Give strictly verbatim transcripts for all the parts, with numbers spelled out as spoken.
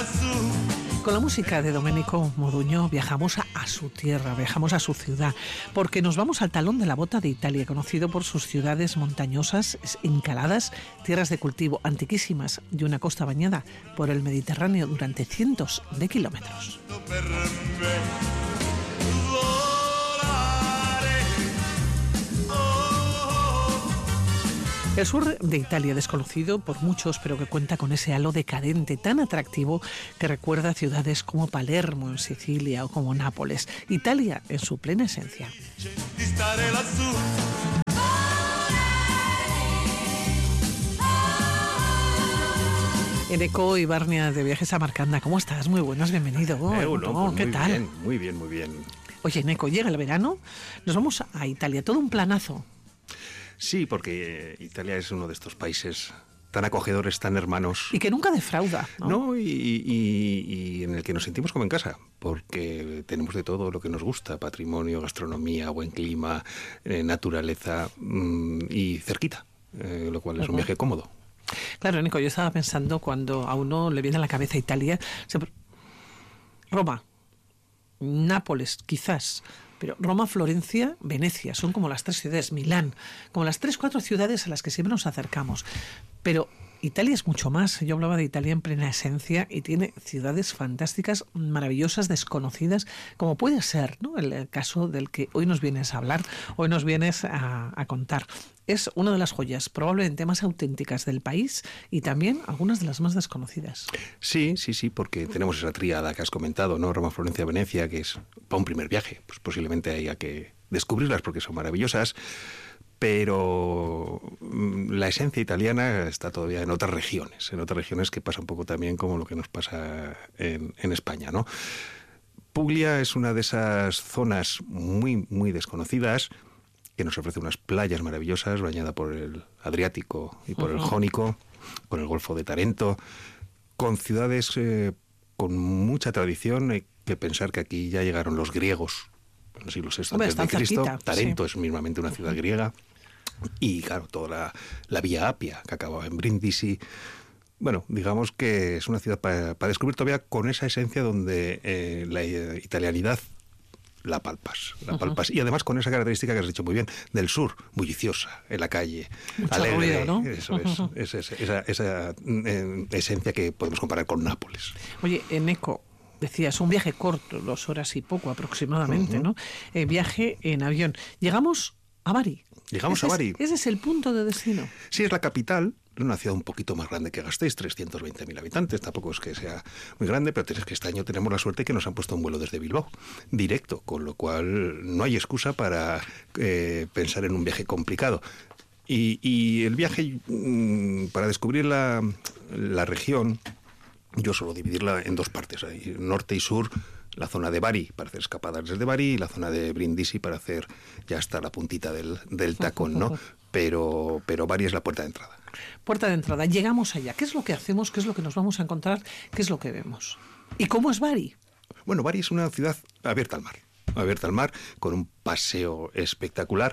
Con la música de Domenico Modugno viajamos a, a su tierra, viajamos a su ciudad, porque nos vamos al talón de la bota de Italia, conocido por sus ciudades montañosas, encaladas, tierras de cultivo antiquísimas y una costa bañada por el Mediterráneo durante cientos de kilómetros. El sur de Italia, desconocido por muchos, pero que cuenta con ese halo decadente tan atractivo que recuerda a ciudades como Palermo en Sicilia o como Nápoles. Italia en su plena esencia. Eneko Ibarnia de Viajes a Marcanda, ¿cómo estás? Muy buenas, bienvenido. Eh, no, oh, pues ¿Qué muy tal? Bien, muy bien, muy bien. Oye, Eneko, llega el verano, nos vamos a Italia, todo un planazo. Sí, porque Italia es uno de estos países tan acogedores, tan hermanos. Y que nunca defrauda, ¿no? No, y, y, y en el que nos sentimos como en casa, porque tenemos de todo lo que nos gusta: patrimonio, gastronomía, buen clima, eh, naturaleza mmm, y cerquita, eh, lo cual es uh-huh. un viaje cómodo. Claro, Nico, yo estaba pensando cuando a uno le viene a la cabeza Italia, Roma, Nápoles, quizás, pero Roma, Florencia, Venecia, son como las tres ciudades, Milán, como las tres, cuatro ciudades a las que siempre nos acercamos. Pero Italia es mucho más. Yo hablaba de Italia en plena esencia y tiene ciudades fantásticas, maravillosas, desconocidas, como puede ser, ¿no?, el caso del que hoy nos vienes a hablar, hoy nos vienes a, a contar. Es una de las joyas probablemente más auténticas del país y también algunas de las más desconocidas. Sí, sí, sí, porque tenemos esa tríada que has comentado, ¿no? Roma, Florencia, Venecia, que es para un primer viaje. Pues posiblemente haya que descubrirlas porque son maravillosas, pero la esencia italiana está todavía en otras regiones, en otras regiones que pasa un poco también como lo que nos pasa en, en España, ¿no? Puglia es una de esas zonas muy, muy desconocidas, que nos ofrece unas playas maravillosas, bañada por el Adriático y por uh-huh. el Jónico, con el Golfo de Tarento, con ciudades eh, con mucha tradición. Hay que pensar que aquí ya llegaron los griegos en el siglo sexto antes de Cristo. Tarento sí. es mismamente una ciudad uh-huh. griega. Y claro, toda la, la Vía Apia, que acababa en Brindisi. Bueno, digamos que es una ciudad para, para descubrir todavía con esa esencia donde eh, la eh, italianidad la palpas, la uh-huh. palpas. Y además con esa característica que has dicho muy bien, del sur, bulliciosa, en la calle, mucho alegre, ruido, ¿no? Eso uh-huh. es, es, es esa, esa eh, esencia que podemos comparar con Nápoles. Oye, Eneko, decías, un viaje corto, dos horas y poco aproximadamente, uh-huh. ¿no? Eh, viaje en avión. Llegamos a Bari. Llegamos ese a Bari. Es, ese es el punto de destino. Sí, es la capital, una ciudad un poquito más grande que Gasteiz, trescientos veinte mil habitantes, tampoco es que sea muy grande, pero es que este año tenemos la suerte que nos han puesto un vuelo desde Bilbao, directo, con lo cual no hay excusa para eh, pensar en un viaje complicado. Y, y el viaje, mmm, para descubrir la, la región, yo suelo dividirla en dos partes, hay norte y sur. La zona de Bari para hacer escapadas desde Bari y la zona de Brindisi para hacer ya hasta la puntita del, del tacón, ¿no? Pero, pero Bari es la puerta de entrada. Puerta de entrada. Llegamos allá. ¿Qué es lo que hacemos? ¿Qué es lo que nos vamos a encontrar? ¿Qué es lo que vemos? ¿Y cómo es Bari? Bueno, Bari es una ciudad abierta al mar. Abierta al mar, con un paseo espectacular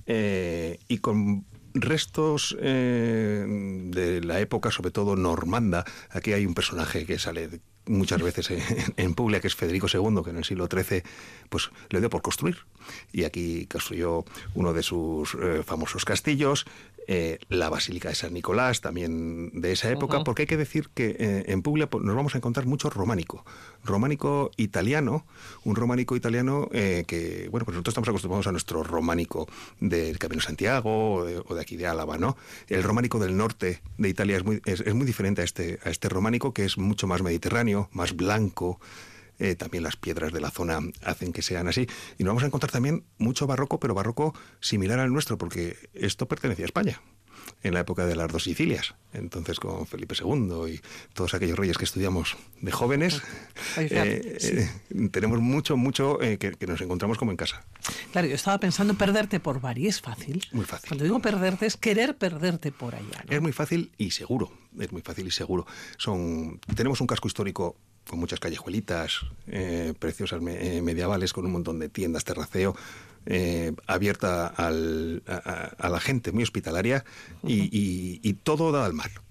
eh, y con restos eh, de la época, sobre todo normanda. Aquí hay un personaje que sale de, muchas veces en, en Puglia, que es Federico segundo, que en el siglo trece pues le dio por construir. Y aquí construyó uno de sus eh, famosos castillos, eh, la Basílica de San Nicolás, también de esa época, uh-huh. porque hay que decir que eh, en Puglia pues, nos vamos a encontrar mucho románico. Románico italiano, un románico italiano eh, que, bueno, pues nosotros estamos acostumbrados a nuestro románico del Camino de Santiago o de, o de aquí de Álava, ¿no? El románico del norte de Italia es muy, es, es muy diferente a este, a este románico, que es mucho más mediterráneo, más blanco. Eh, también las piedras de la zona hacen que sean así. Y nos vamos a encontrar también mucho barroco, pero barroco similar al nuestro, porque esto pertenecía a España, en la época de las dos Sicilias. Entonces, con Felipe segundo y todos aquellos reyes que estudiamos de jóvenes, eh, sí. eh, tenemos mucho, mucho eh, que, que nos encontramos como en casa. Claro, yo estaba pensando, perderte por Bari es fácil. Muy fácil. Cuando digo perderte es querer perderte por allá, ¿no? Es muy fácil y seguro, es muy fácil y seguro. Son, tenemos un casco histórico con muchas callejuelitas eh, preciosas me, eh, medievales, con un montón de tiendas, terraceo, eh, abierta al, a, a la gente, muy hospitalaria, uh-huh. y, y, y todo da al mar.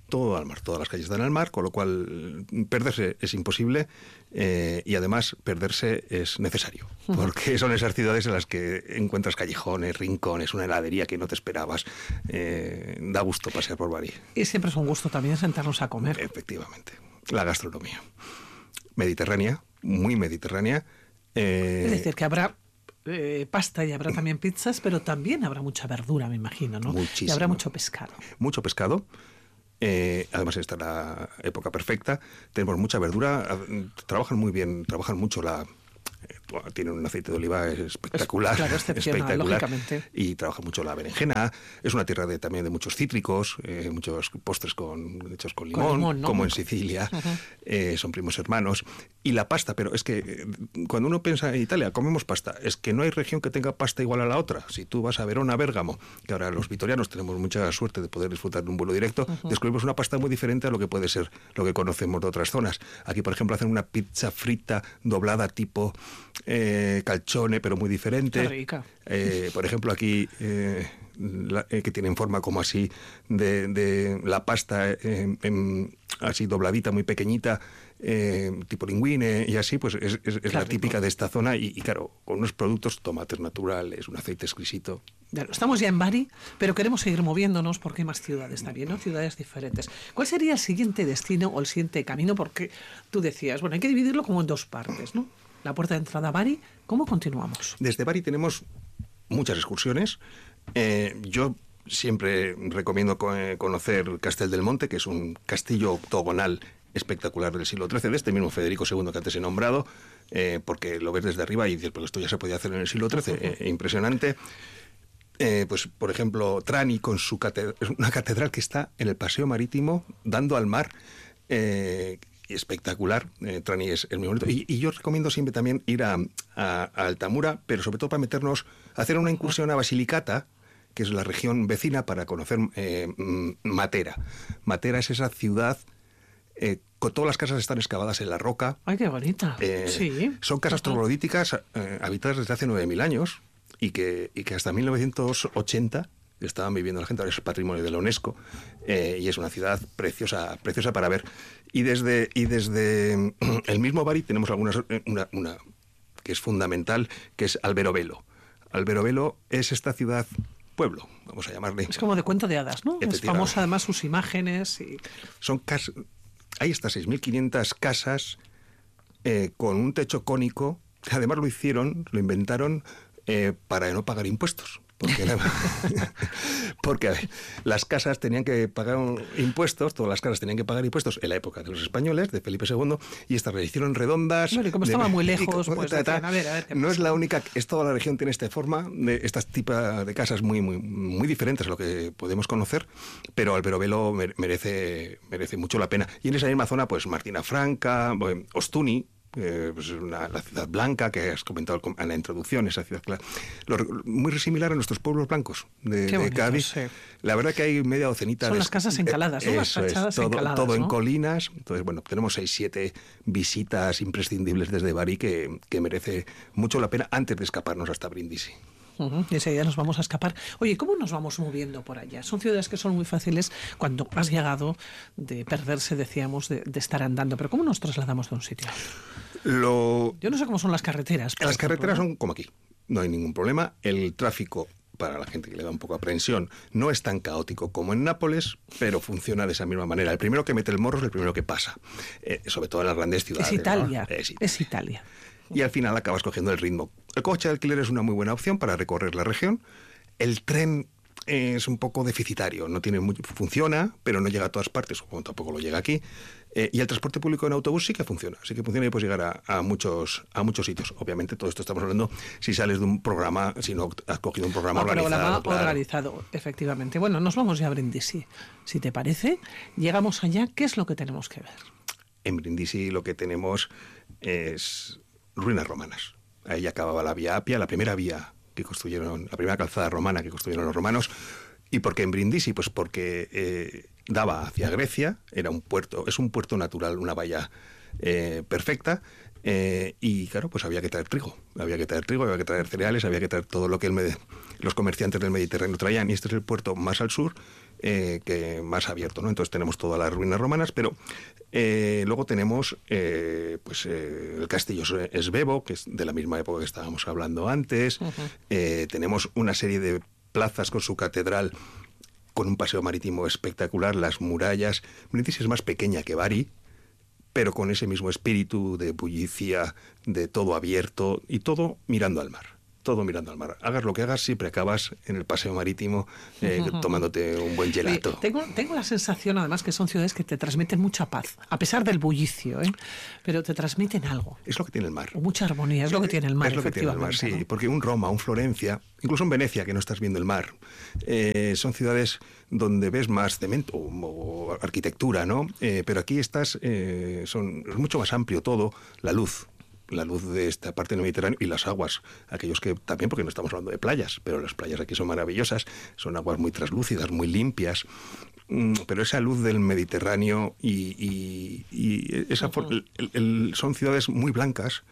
todo al mar, todas las calles dan al mar, con lo cual perderse es imposible eh, y además perderse es necesario, porque son esas ciudades en las que encuentras callejones, rincones, una heladería que no te esperabas. Eh, da gusto pasear por Bari. Y siempre es un gusto también sentarnos a comer. Efectivamente. La gastronomía. Mediterránea, muy mediterránea. Eh, es decir, que habrá eh, pasta y habrá también pizzas, pero también habrá mucha verdura, me imagino, ¿no? Muchísimo. Y habrá mucho pescado. Mucho pescado. Eh, además, esta es la época perfecta. Tenemos mucha verdura. Trabajan muy bien, trabajan mucho la... Tienen un aceite de oliva espectacular, claro, espectacular, lógicamente. Y trabaja mucho la berenjena. Es una tierra de, también de muchos cítricos, eh, muchos postres con, hechos con limón, con limón, ¿no? como en Sicilia. Uh-huh. eh, son primos hermanos. Y la pasta, pero es que eh, cuando uno piensa en Italia, comemos pasta, es que no hay región que tenga pasta igual a la otra. Si tú vas a Verona, Bérgamo, que ahora los vitorianos tenemos mucha suerte de poder disfrutar de un vuelo directo, uh-huh. descubrimos una pasta muy diferente a lo que puede ser lo que conocemos de otras zonas. Aquí, por ejemplo, hacen una pizza frita doblada tipo... Eh, calzone, pero muy diferente. Qué rica. Eh, por ejemplo, aquí eh, la, eh, que tienen forma como así de, de la pasta eh, en, así dobladita, muy pequeñita, eh, tipo linguine y así, pues es, es, es la típica de esta zona y, y claro, con unos productos, tomates naturales, un aceite exquisito. Claro, estamos ya en Bari, pero queremos seguir moviéndonos porque hay más ciudades también, ¿no? Ciudades diferentes. ¿Cuál sería el siguiente destino o el siguiente camino? Porque tú decías, bueno, hay que dividirlo como en dos partes, ¿no? La puerta de entrada a Bari, ¿cómo continuamos? Desde Bari tenemos muchas excursiones. Eh, yo siempre recomiendo co- conocer Castel del Monte, que es un castillo octogonal espectacular del siglo trece, de este mismo Federico segundo que antes he nombrado, eh, porque lo ves desde arriba y dices, pero esto ya se podía hacer en el siglo trece, eh, impresionante. Eh, pues, por ejemplo, Trani con su catedral, es una catedral que está en el paseo marítimo, dando al mar, eh, espectacular. eh, Trani es, es muy bonito. Y, y yo recomiendo siempre también ir a, a, a Altamura, pero sobre todo para meternos, hacer una incursión a Basilicata, que es la región vecina, para conocer eh, Matera. Matera es esa ciudad, eh, con todas las casas están excavadas en la roca. ¡Ay, qué bonita! Eh, sí. Son casas troglodíticas eh, habitadas desde hace nueve mil años y que, y que hasta mil novecientos ochenta estaban viviendo la gente. Ahora es patrimonio de la UNESCO eh, y es una ciudad preciosa, preciosa para ver. Y desde, y desde el mismo Bari tenemos algunas, una, una que es fundamental, que es Alberobello. Alberobello es esta ciudad pueblo, vamos a llamarle. Es como de cuento de hadas, ¿no? Es famosa además sus imágenes. Y... Son cas- hay hasta seis mil quinientas casas eh, con un techo cónico, que además lo hicieron, lo inventaron eh, para no pagar impuestos. Porque, la, porque a ver, las casas tenían que pagar impuestos, todas las casas tenían que pagar impuestos en la época de los españoles, de Felipe segundo, y estas las hicieron redondas. Bueno, y como de, estaba muy lejos, y, pues ta, ta, decían, a ver, a ver, ¿qué no pasa? es la única, es toda la región tiene esta forma, de estas tipos de casas muy, muy, muy diferentes a lo que podemos conocer, pero Alberobello merece, merece mucho la pena. Y en esa misma zona, pues Martina Franca, bueno, Ostuni, Eh, pues una, la ciudad blanca que has comentado en la introducción, esa ciudad lo, muy similar a nuestros pueblos blancos de, bonito, de Cádiz. Sí. La verdad que hay media docenita. Son de, las casas encaladas, son eh, las fachadas es, todo, encaladas, todo ¿no? en colinas. Entonces, bueno, tenemos seis, siete visitas imprescindibles desde Bari que, que merece mucho la pena antes de escaparnos hasta Brindisi. Uh-huh. Y ese día nos vamos a escapar. Oye, ¿cómo nos vamos moviendo por allá? Son ciudades que son muy fáciles cuando has llegado de perderse, decíamos, de, de estar andando. Pero ¿cómo nos trasladamos de un sitio a otro? Lo... Yo no sé cómo son las carreteras. Las ejemplo, carreteras ¿no? son como aquí. No hay ningún problema. El tráfico, para la gente que le da un poco de aprensión, no es tan caótico como en Nápoles, pero funciona de esa misma manera. El primero que mete el morro es el primero que pasa. Eh, sobre todo en las grandes ciudades. Es Italia. ¿no? Es, es Italia. Y al final acabas cogiendo el ritmo. El coche de alquiler es una muy buena opción para recorrer la región. El tren es un poco deficitario, no tiene mucho, funciona, pero no llega a todas partes, como tampoco lo llega aquí. Eh, y el transporte público en autobús sí que funciona, sí que funciona y puedes llegar a, a muchos a muchos sitios. Obviamente todo esto estamos hablando si sales de un programa, si no has cogido un programa un organizado. programa claro. organizado, efectivamente. Bueno, nos vamos ya a Brindisi. Si te parece, llegamos allá, ¿qué es lo que tenemos que ver? En Brindisi lo que tenemos es ruinas romanas. Ahí acababa la Vía Apia, la primera vía que construyeron, la primera calzada romana que construyeron los romanos. ¿Y por qué en Brindisi? Pues porque eh, daba hacia Grecia, era un puerto, es un puerto natural, una bahía eh, perfecta, eh, y claro, pues había que traer trigo, había que traer trigo, había que traer cereales, había que traer todo lo que el, los comerciantes del Mediterráneo traían, y este es el puerto más al sur, eh, que más abierto, ¿no? Entonces tenemos todas las ruinas romanas, pero eh, luego tenemos eh, pues eh, el castillo Svevo, que es de la misma época que estábamos hablando antes. Uh-huh. eh, tenemos una serie de plazas con su catedral, con un paseo marítimo espectacular, las murallas. Brindisi es más pequeña que Bari, pero con ese mismo espíritu de bullicia, de todo abierto y todo mirando al mar. Todo mirando al mar. Hagas lo que hagas, siempre acabas en el paseo marítimo eh, uh-huh. tomándote un buen gelato. Oye, tengo, tengo la sensación, además, que son ciudades que te transmiten mucha paz, a pesar del bullicio, ¿eh? Pero te transmiten algo. Es lo que tiene el mar. O mucha armonía, es lo que tiene el mar, es lo que tiene el mar, sí. ¿No? Porque un Roma, un Florencia, incluso en Venecia, que no estás viendo el mar, eh, son ciudades donde ves más cemento o, o arquitectura, ¿no? Eh, pero aquí estás, eh, son, es mucho más amplio todo, la luz. La luz de esta parte del Mediterráneo y las aguas, aquellos que también, porque no estamos hablando de playas, pero las playas aquí son maravillosas, son aguas muy translúcidas, muy limpias, pero esa luz del Mediterráneo y, y, y esa uh-huh. el, el, son ciudades muy blancas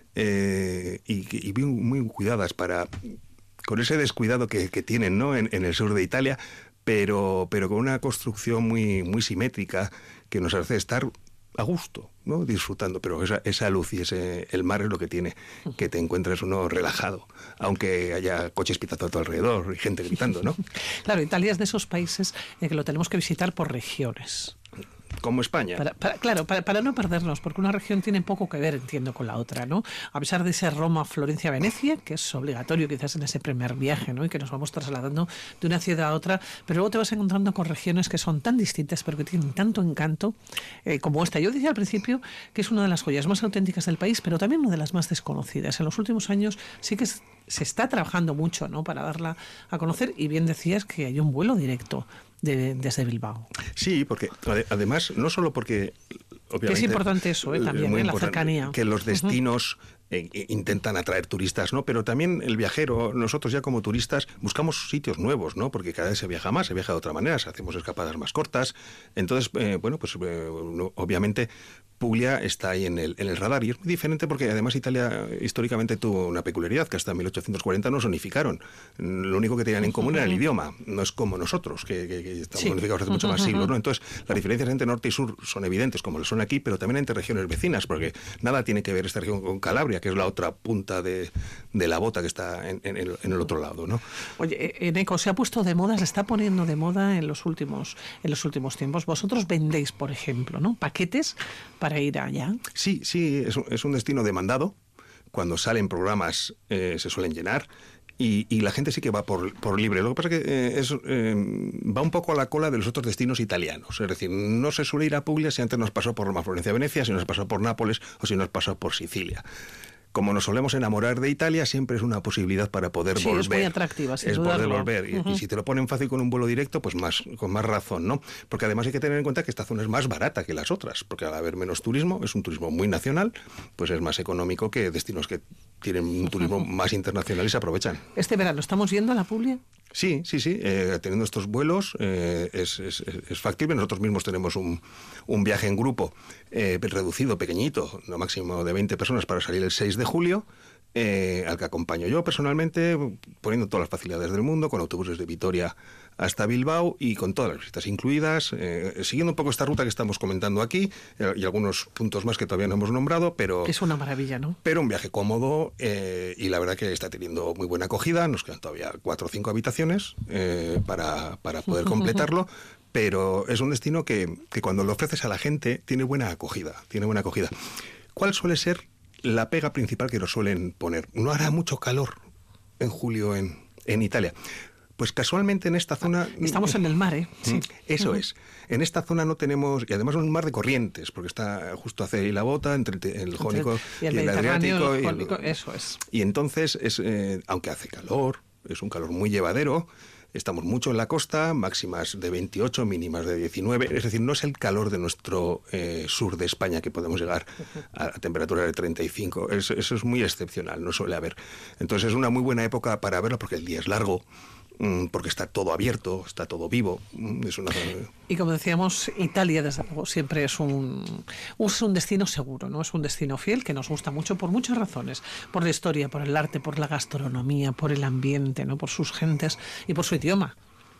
eh, y, y muy, muy cuidadas para con ese descuidado que, que tienen, ¿no? en, en el sur de Italia, pero, pero con una construcción muy, muy simétrica que nos hace estar a gusto, ¿no? Disfrutando, pero esa, esa luz y ese el mar es lo que tiene, que te encuentres uno relajado, aunque haya coches pitando a tu alrededor y gente gritando, ¿no? Claro, Italia es de esos países eh, que lo tenemos que visitar por regiones. Como España. Para, para, claro, para, para no perdernos, porque una región tiene poco que ver, entiendo, con la otra, ¿no? A pesar de ser Roma, Florencia, Venecia, que es obligatorio quizás en ese primer viaje, ¿no? Y que nos vamos trasladando de una ciudad a otra, pero luego te vas encontrando con regiones que son tan distintas, pero que tienen tanto encanto eh, como esta. Yo decía al principio que es una de las joyas más auténticas del país, pero también una de las más desconocidas. En los últimos años sí que es, se está trabajando mucho, ¿no? Para darla a conocer, y bien decías que hay un vuelo directo De, desde Bilbao. Sí, porque además, no solo porque obviamente, que es importante eso, ¿eh? También, ¿eh? La cercanía. Que los destinos uh-huh. eh, intentan atraer turistas, ¿no? Pero también el viajero, nosotros ya como turistas, buscamos sitios nuevos, ¿no? Porque cada vez se viaja más, se viaja de otra manera, hacemos escapadas más cortas. Entonces, eh, bueno, pues eh, obviamente Puglia está ahí en el, en el radar, y es muy diferente porque además Italia históricamente tuvo una peculiaridad, que hasta mil ochocientos cuarenta nos unificaron. Lo único que tenían en común era el idioma, no es como nosotros, que, que, que estamos sí. unificados hace mucho más siglos, ¿no? Entonces, las diferencias entre norte y sur son evidentes, como lo son aquí, pero también entre regiones vecinas, porque nada tiene que ver esta región con Calabria, que es la otra punta de, de la bota que está en, en, el, en el otro lado, ¿no? Oye, Eneco, se ha puesto de moda, se está poniendo de moda en los últimos, en los últimos tiempos. Vosotros vendéis, por ejemplo, ¿no? Paquetes para ir allá. Sí, sí, es un, es un destino demandado. Cuando salen programas eh, se suelen llenar. Y, y la gente sí que va por, por libre. Lo que pasa es que eh, es, eh, va un poco a la cola de los otros destinos italianos. Es decir, no se suele ir a Puglia si antes nos pasó por Roma, Florencia, Venecia, si nos pasó por Nápoles o si nos pasó por Sicilia. Como nos solemos enamorar de Italia, siempre es una posibilidad para poder sí, volver. Es muy atractiva, sin Es dudarlo. poder volver. Y, uh-huh. y si te lo ponen fácil con un vuelo directo, pues más con más razón, ¿no? Porque además hay que tener en cuenta que esta zona es más barata que las otras, porque al haber menos turismo, es un turismo muy nacional, pues es más económico que destinos que tienen un turismo uh-huh. más internacional y se aprovechan. ¿Este verano estamos yendo a la Puglia? Sí, sí, sí. Eh, teniendo estos vuelos eh, es, es, es factible. Nosotros mismos tenemos un, un viaje en grupo eh, reducido, pequeñito, no máximo de veinte personas para salir el seis de julio. Eh, al que acompaño yo personalmente, poniendo todas las facilidades del mundo, con autobuses de Vitoria hasta Bilbao y con todas las visitas incluidas, eh, siguiendo un poco esta ruta que estamos comentando aquí eh, y algunos puntos más que todavía no hemos nombrado, pero... Es una maravilla, ¿no? Pero un viaje cómodo eh, y la verdad que está teniendo muy buena acogida. Nos quedan todavía cuatro o cinco habitaciones eh, para, para poder completarlo. Pero es un destino que, que cuando lo ofreces a la gente tiene buena acogida, tiene buena acogida. ¿Cuál suele ser la pega principal que nos suelen poner? No hará mucho calor en julio en, en Italia. Pues casualmente en esta zona... Estamos en el mar, ¿eh? Sí. Eso uh-huh. es. En esta zona no tenemos... Y además es un mar de corrientes, porque está justo hacia la bota, entre el Jónico y el, y el Adriático. El Jónico, y el, eso es. Y entonces, es, eh, aunque hace calor, es un calor muy llevadero. Estamos mucho en la costa, máximas de veintiocho, mínimas de diecinueve. Es decir, no es el calor de nuestro eh, sur de España, que podemos llegar a, a temperaturas de treinta y cinco. Es, eso es muy excepcional, no suele haber. Entonces es una muy buena época para verlo porque el día es largo, porque está todo abierto, está todo vivo. Es una... Y como decíamos, Italia, desde luego, siempre es un, es un destino seguro, ¿no? Es un destino fiel que nos gusta mucho por muchas razones. Por la historia, por el arte, por la gastronomía, por el ambiente, ¿no? Por sus gentes y por su idioma.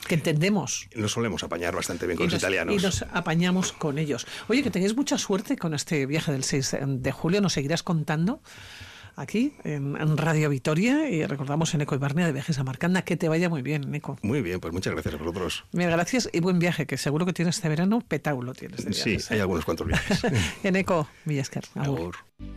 que entendemos. Nos solemos apañar bastante bien con y los nos, italianos. Y nos apañamos con ellos. Oye, que tengáis mucha suerte con este viaje del seis de julio. Nos seguirás contando aquí en, en Radio Vitoria, y recordamos en Eco y Barnea de Viajes a Marcanda. Que te vaya muy bien, Eco. Muy bien, pues muchas gracias a vosotros. Mil gracias y buen viaje, que seguro que tienes este verano petaulo tienes de viajes. Sí, hay algunos cuantos viajes. En Eco, Villasker. Agur.